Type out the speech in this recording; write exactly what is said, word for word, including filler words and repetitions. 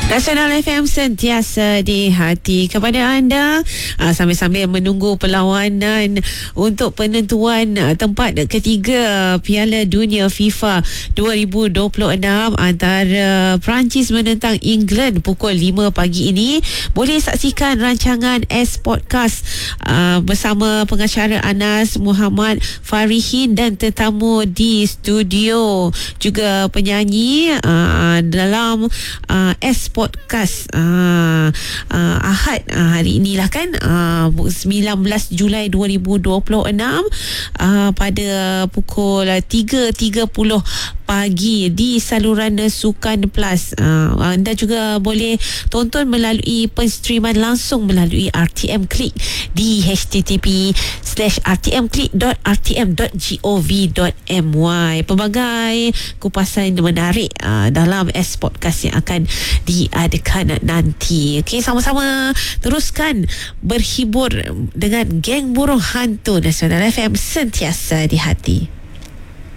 Nasional F M sentiasa di hati kepada anda, uh, sambil-sambil menunggu perlawanan untuk penentuan uh, tempat ketiga Piala Dunia FIFA dua ribu dua puluh enam antara Perancis menentang England pukul lima pagi ini. Boleh saksikan rancangan S Podcast uh, bersama pengacara Anas Muhammad Farihin dan tetamu di studio, juga penyanyi uh, dalam uh, S Podcast uh, uh, Ahad uh, hari inilah kan, uh, sembilan belas Julai dua ribu dua puluh enam uh, pada pukul tiga tiga puluh pagi di saluran Sukan Plus. Uh, anda juga boleh tonton melalui penstreaman langsung melalui R T M Click di h t t p slash r t m click dot r t m dot gov dot m y. Pelbagai kupasan menarik uh, dalam S Podcast yang akan diadakan nanti. Okey, sama-sama teruskan berhibur dengan geng burung hantu. Nasional F M sentiasa di hati.